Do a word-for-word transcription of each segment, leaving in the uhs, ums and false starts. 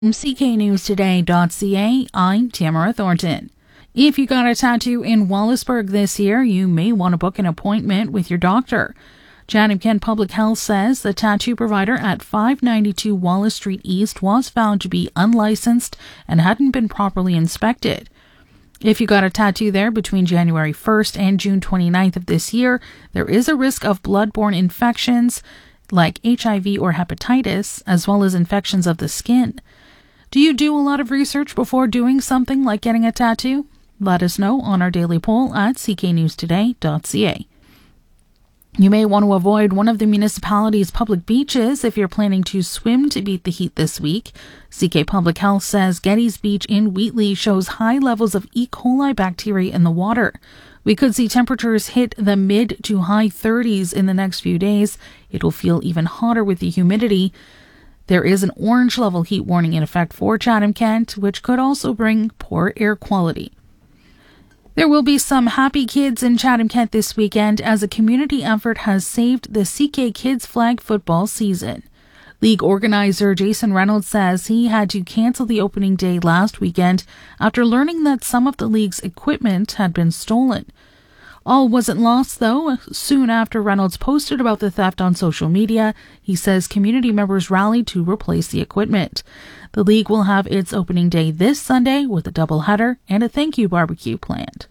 C K News Today dot C A, I'm Tamara Thornton. If you got a tattoo in Wallaceburg this year, you may want to book an appointment with your doctor. Chatham-Kent Public Health says the tattoo provider at five ninety-two Wallace Street East was found to be unlicensed and hadn't been properly inspected. If you got a tattoo there between January first and June twenty-ninth of this year, there is a risk of blood-borne infections like H I V or hepatitis, as well as infections of the skin. Do you do a lot of research before doing something like getting a tattoo? Let us know on our daily poll at C K News Today dot C A. You may want to avoid one of the municipality's public beaches if you're planning to swim to beat the heat this week. C K Public Health says Getty's Beach in Wheatley shows high levels of E. coli bacteria in the water. We could see temperatures hit the mid to high thirties in the next few days. It'll feel even hotter with the humidity. There is an orange level heat warning in effect for Chatham-Kent, which could also bring poor air quality. There will be some happy kids in Chatham-Kent this weekend as a community effort has saved the C K Kids flag football season. League organizer Jason Reynolds says he had to cancel the opening day last weekend after learning that some of the league's equipment had been stolen. All wasn't lost, though. Soon after Reynolds posted about the theft on social media, he says community members rallied to replace the equipment. The league will have its opening day this Sunday with a doubleheader and a thank you barbecue planned.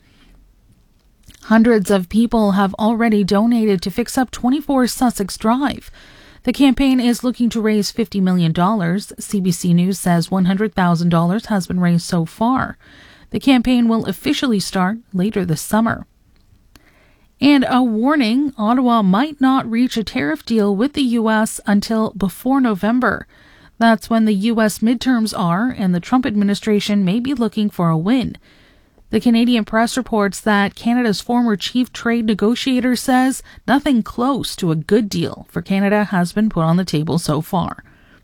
Hundreds of people have already donated to fix up twenty-four Sussex Drive. The campaign is looking to raise fifty million dollars. C B C News says one hundred thousand dollars has been raised so far. The campaign will officially start later this summer. And a warning, Ottawa might not reach a tariff deal with the U S until before November. That's when the U S midterms are, and the Trump administration may be looking for a win. The Canadian Press reports that Canada's former chief trade negotiator says nothing close to a good deal for Canada has been put on the table so far.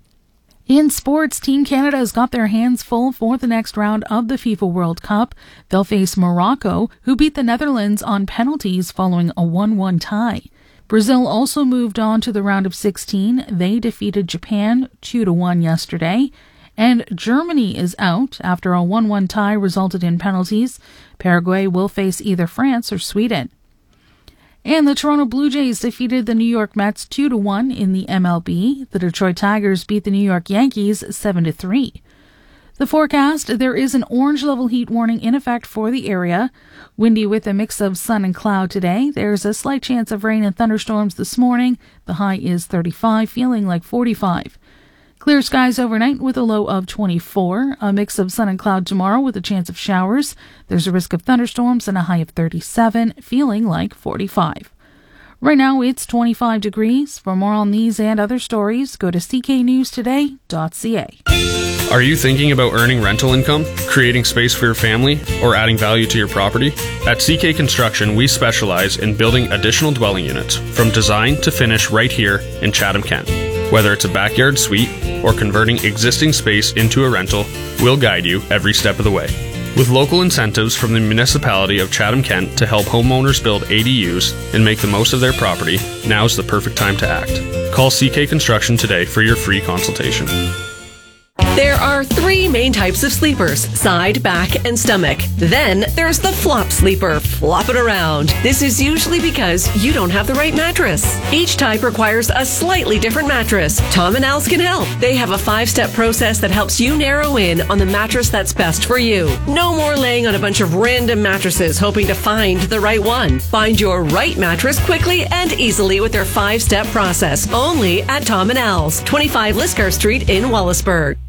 In sports, Team Canada has got their hands full for the next round of the FIFA World Cup. They'll face Morocco, who beat the Netherlands on penalties following a one one tie. Brazil also moved on to the round of sixteen. They defeated Japan two to one yesterday. And Germany is out after a one one tie resulted in penalties. Paraguay will face either France or Sweden. And the Toronto Blue Jays defeated the New York Mets two to one in the M L B. The Detroit Tigers beat the New York Yankees seven to three. The forecast, there is an orange level heat warning in effect for the area. Windy with a mix of sun and cloud today. There's a slight chance of rain and thunderstorms this morning. The high is thirty-five, feeling like forty-five. Clear skies overnight with a low of twenty-four. A mix of sun and cloud tomorrow with a chance of showers. There's a risk of thunderstorms and a high of thirty-seven, feeling like forty-five. Right now it's twenty-five degrees. For more on these and other stories, go to C K News Today dot C A. Are you thinking about earning rental income, creating space for your family, or adding value to your property? At C K Construction, we specialize in building additional dwelling units from design to finish right here in Chatham-Kent. Whether it's a backyard suite or converting existing space into a rental, we'll guide you every step of the way. With local incentives from the municipality of Chatham-Kent to help homeowners build A D Us and make the most of their property, now's the perfect time to act. Call C K Construction today for your free consultation. There are three main types of sleepers: side, back, and stomach. Then there's the flop sleeper, flop it around. This is usually because you don't have the right mattress. Each type requires a slightly different mattress. Tom and Al's can help. They have a five-step process that helps you narrow in on the mattress that's best for you. No more laying on a bunch of random mattresses hoping to find the right one. Find your right mattress quickly and easily with their five-step process. Only at Tom and Al's, twenty-five Liscar Street in Wallaceburg.